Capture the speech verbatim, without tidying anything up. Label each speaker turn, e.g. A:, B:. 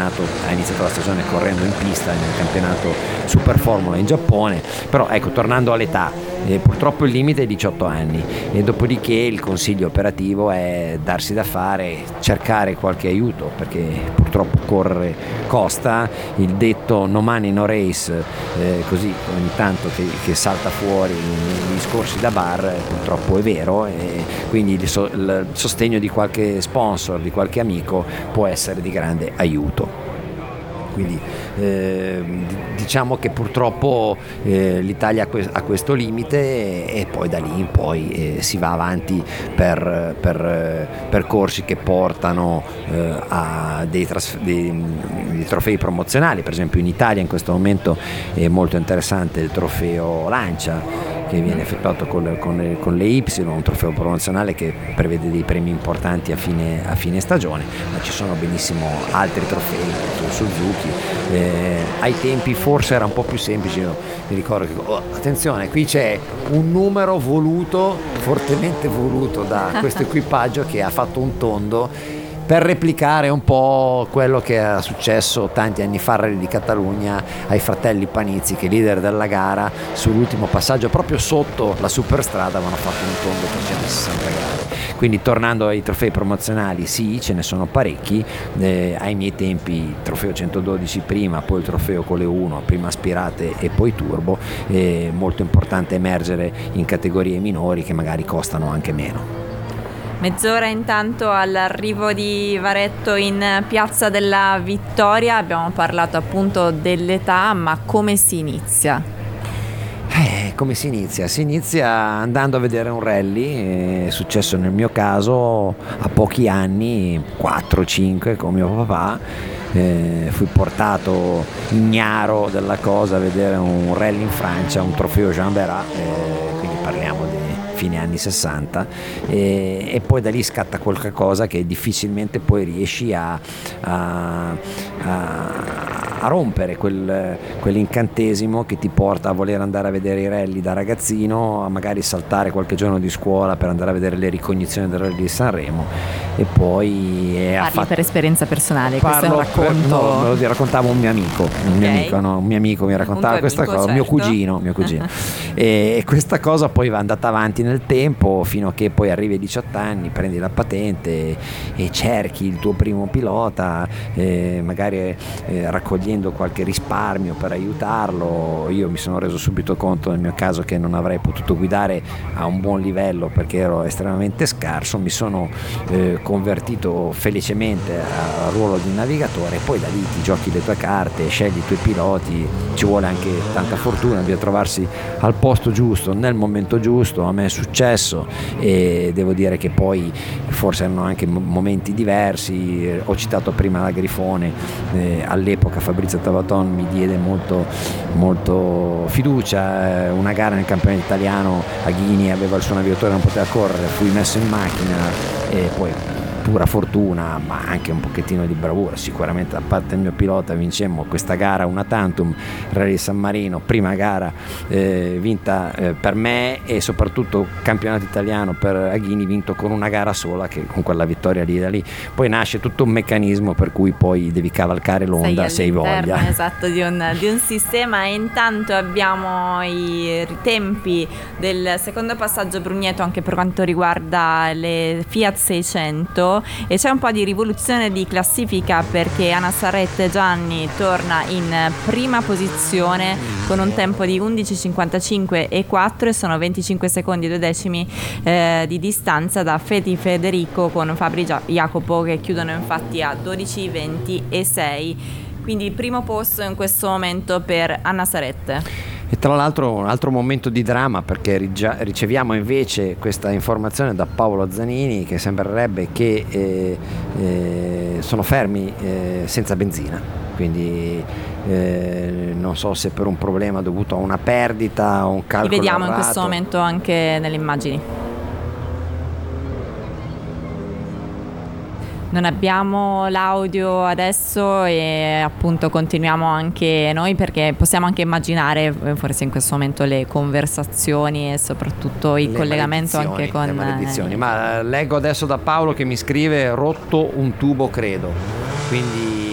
A: campionato, ha iniziato la stagione correndo in pista nel campionato Super Formula in Giappone, però ecco, tornando all'età, eh, purtroppo il limite è diciotto anni e dopodiché il consiglio operativo è darsi da fare, cercare qualche aiuto, perché purtroppo correre costa. Il detto no money no race, eh, così ogni tanto che, che salta fuori nei discorsi da bar, eh, purtroppo è vero, e quindi il, so, il sostegno di qualche sponsor, di qualche amico può essere di grande aiuto. Quindi eh, diciamo che purtroppo eh, l'Italia ha questo limite e poi da lì in poi eh, si va avanti per, per eh, percorsi che portano eh, a dei, trasf- dei, dei trofei promozionali. Per esempio in Italia in questo momento è molto interessante il trofeo Lancia, che viene effettuato con, con, le, con le Y, un trofeo promozionale che prevede dei premi importanti a fine, a fine stagione, ma ci sono benissimo altri trofei su Suzuki. Eh, ai tempi forse era un po' più semplice, io mi ricordo che oh, attenzione, qui c'è un numero voluto, fortemente voluto da questo equipaggio che ha fatto un tondo per replicare un po' quello che era successo tanti anni fa al Rally di Catalogna ai fratelli Panizzi, che leader della gara sull'ultimo passaggio proprio sotto la superstrada avevano fatto un tondo trecentosessanta gradi. Quindi tornando ai trofei promozionali, sì, ce ne sono parecchi. Eh, ai miei tempi il trofeo centododici prima, poi il trofeo con le uno, prima aspirate e poi turbo. È molto importante emergere in categorie minori che magari costano anche meno.
B: Mezz'ora intanto all'arrivo di Varetto in Piazza della Vittoria, abbiamo parlato appunto dell'età, ma come si inizia?
A: Eh, come si inizia? Si inizia andando a vedere un rally, è successo nel mio caso a pochi anni, quattro cinque con mio papà, eh, fui portato ignaro della cosa a vedere un rally in Francia, un trofeo Jean Berat, eh, quindi parliamo di fine anni sessanta, e, e poi da lì scatta qualcosa che difficilmente poi riesci a, a, a a rompere quel, quell'incantesimo che ti porta a voler andare a vedere i rally da ragazzino, a magari saltare qualche giorno di scuola per andare a vedere le ricognizioni del rally di Sanremo, e poi è
B: Parli
A: fatto...
B: per esperienza personale, questo
A: Parlo
B: è un racconto.
A: Per, no, me lo raccontava un mio amico, un
B: okay.
A: mio amico, no, un mio amico mi raccontava
B: un
A: questa
B: amico,
A: cosa,
B: certo.
A: mio cugino, mio cugino. e, e questa cosa poi va andata avanti nel tempo fino a che poi arrivi ai diciotto anni, prendi la patente e, e cerchi il tuo primo pilota, eh, magari eh, raccogliendo qualche risparmio per aiutarlo. Io mi sono reso subito conto nel mio caso che non avrei potuto guidare a un buon livello perché ero estremamente scarso. Mi sono eh, convertito felicemente al ruolo di navigatore, poi da lì ti giochi le tue carte, scegli i tuoi piloti, ci vuole anche tanta fortuna, bisogna trovarsi al posto giusto nel momento giusto. A me è successo e devo dire che poi forse erano anche momenti diversi. Ho citato prima la Grifone, eh, all'epoca Fabrizio Tavaton mi diede molto, molto fiducia. Una gara nel campionato italiano a Ghini aveva il suo navigatore, non poteva correre, fui messo in macchina e poi pura fortuna ma anche un pochettino di bravura sicuramente, a parte il mio pilota, vincemmo questa gara una tantum, Rally San Marino, prima gara eh, vinta eh, per me, e soprattutto campionato italiano per Aghini vinto con una gara sola, che con quella vittoria lì, da lì poi nasce tutto un meccanismo per cui poi devi cavalcare l'onda se hai voglia.
B: Esatto, di un, di un sistema. E intanto abbiamo i tempi del secondo passaggio Brugneto anche per quanto riguarda le Fiat seicento, e c'è un po' di rivoluzione di classifica perché Anna Sarrette Gianni torna in prima posizione con un tempo di undici cinquantacinque e quattro, e sono venticinque secondi e due decimi eh, di distanza da Feti Federico con Fabri Jacopo, che chiudono infatti a dodici venti e sei, quindi primo posto in questo momento per Anna Sarrette.
A: E tra l'altro un altro momento di dramma, perché riceviamo invece questa informazione da Paolo Zanini che sembrerebbe che eh, eh, sono fermi eh, senza benzina, quindi eh, non so se per un problema dovuto a una perdita o un calcolo.
B: Li vediamo
A: errato.
B: In questo momento anche nelle immagini. Non abbiamo l'audio adesso e appunto continuiamo anche noi perché possiamo anche immaginare forse in questo momento le conversazioni e soprattutto il le collegamento anche con le
A: maledizioni. Ma leggo adesso da Paolo che mi scrive: rotto un tubo credo, quindi